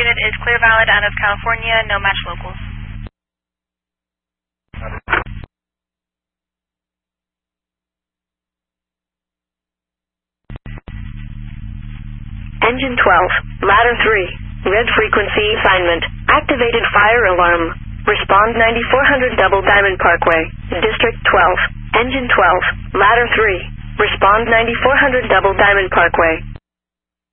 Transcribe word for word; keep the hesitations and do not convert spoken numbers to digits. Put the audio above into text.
indicated is clear valid out of California, no match locals. Engine twelve, ladder three, red frequency assignment, activated fire alarm. Respond ninety-four hundred Double Diamond Parkway, District twelve, Engine twelve, ladder three, respond ninety-four hundred Double Diamond Parkway.